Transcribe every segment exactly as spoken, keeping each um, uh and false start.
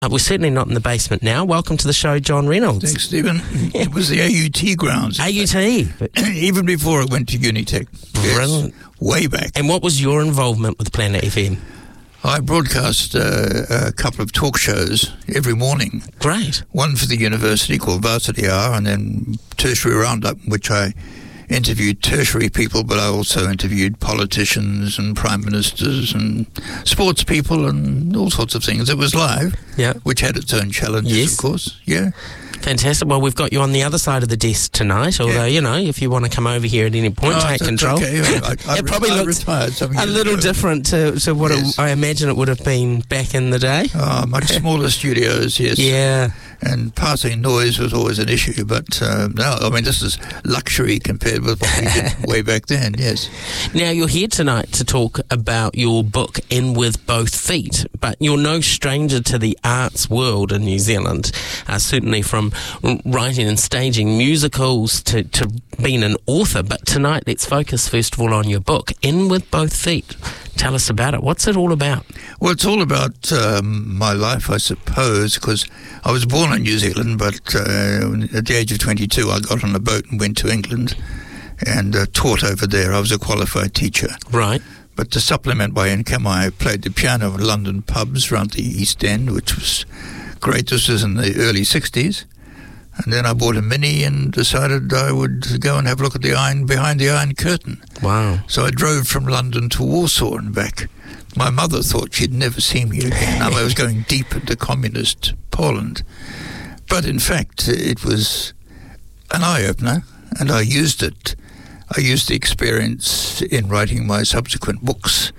Uh, we're certainly not in the basement now. Welcome to the show, John Reynolds. Thanks, Stephen. It was the A U T grounds. A U T? Even before I went to Unitec. Brilliant. Yes, way back. And what was your involvement with Planet F M? I broadcast uh, a couple of talk shows every morning. Great. One for the university called Varsity Hour, and then Tertiary Roundup, in which I interviewed tertiary people, but I also interviewed politicians and prime ministers and sports people and all sorts of things. It was live, yeah, which had its own challenges, yes. of course. Yeah. Fantastic. Well, we've got you on the other side of the desk tonight, although, yeah. you know, if you want to come over here at any point, oh, take control. Okay. I, I, it probably I looks retired a little ago. different to, to what yes. it, I imagine it would have been back in the day. Oh, much smaller studios, yes. Yeah. And passing noise was always an issue, but uh, no, I mean, this is luxury compared with what we did way back then, yes. Now, you're here tonight to talk about your book, In With Both Feet, but you're no stranger to the arts world in New Zealand, uh, certainly from writing and staging musicals to, to being an author. But tonight, let's focus first of all on your book, In With Both Feet. Tell us about it. What's it all about? Well, it's all about um, my life, I suppose, because I was born in New Zealand, but uh, at the age of twenty-two, I got on a boat and went to England and uh, taught over there. I was a qualified teacher. Right. But to supplement my income, I played the piano in London pubs around the East End, which was great. This was in the early sixties. And then I bought a Mini and decided I would go and have a look at the iron behind the Iron Curtain. Wow. So I drove from London to Warsaw and back. My mother thought she'd never see me again. I was going deep into communist Poland. But in fact, it was an eye-opener, and I used it. I used the experience in writing my subsequent books,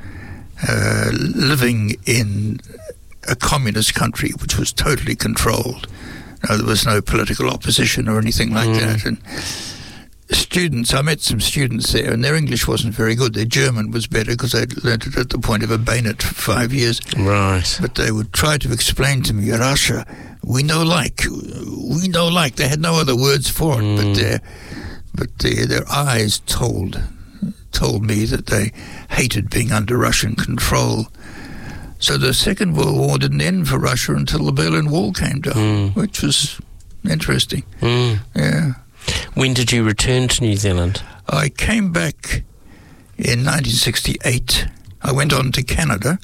uh, living in a communist country which was totally controlled. No, there was no political opposition or anything like mm. that. And students, I met some students there, and their English wasn't very good. Their German was better because they'd learnt it at the point of a bayonet for five years. Right. But they would try to explain to me, Russia, we know like, we know like. They had no other words for it, mm. but their, but their, their eyes told, told me that they hated being under Russian control. So the Second World War didn't end for Russia until the Berlin Wall came down, mm. which was interesting. Mm. Yeah. When did you return to New Zealand? I came back in nineteen sixty-eight. I went on to Canada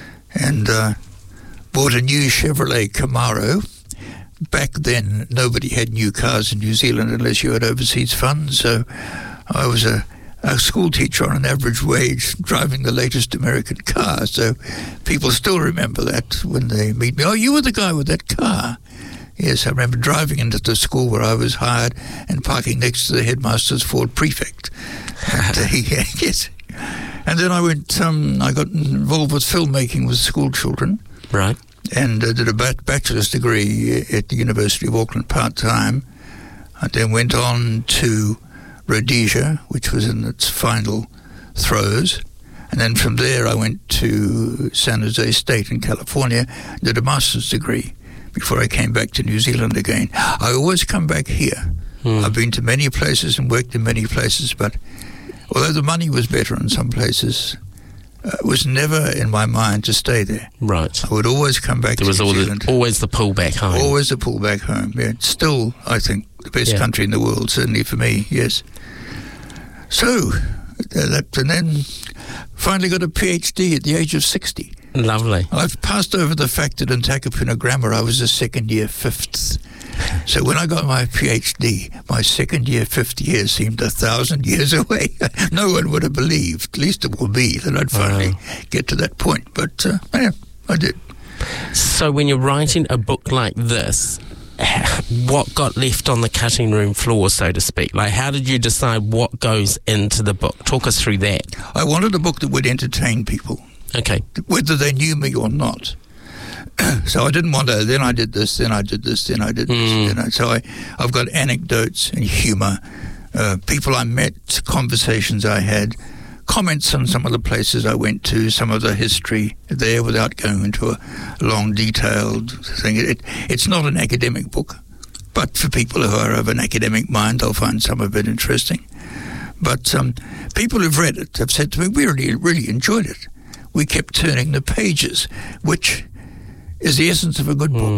and uh, bought a new Chevrolet Camaro. Back then, nobody had new cars in New Zealand unless you had overseas funds, so I was a a school teacher on an average wage driving the latest American car. So people still remember that when they meet me. Oh, you were the guy with that car. Yes, I remember driving into the school where I was hired and parking next to the headmaster's Ford Prefect. And, uh, yes. And then I went, um, I got involved with filmmaking with school children. Right. And uh, did a bachelor's degree at the University of Auckland part-time. I then went on to Rhodesia, which was in its final throes. And then from there I went to San Jose State in California, did a master's degree before I came back to New Zealand again. I always come back here. Mm. I've been to many places and worked in many places, but although the money was better in some places, uh, it was never in my mind to stay there. Right. I would always come back there to was New all Zealand. The, always the pull back home. Always the pull back home, yeah. It's still, I think, the best yeah. country in the world, certainly for me, yes. So, uh, that, and then finally got a PhD at the age of sixty. Lovely. I've passed over the fact that in Takapuna Grammar I was a second year fifth. So when I got my PhD, my second year fifth year seemed a thousand years away. No one would have believed, at least it will be, that I'd finally wow. get to that point. But uh, yeah, I did. So when you're writing a book like this, what got left on the cutting room floor, so to speak? Like, how did you decide what goes into the book? Talk us through that. I wanted a book that would entertain people. Okay. Whether they knew me or not. So I didn't want to, then I did this, then I did this, then I did this. Mm. You know. So I, I've got anecdotes and humour, uh, people I met, conversations I had, comments on some of the places I went to, some of the history there without going into a long, detailed thing. It, it's not an academic book, but for people who are of an academic mind, they'll find some of it interesting. But um, people who've read it have said to me, we really, really enjoyed it. We kept turning the pages, which is the essence of a good book.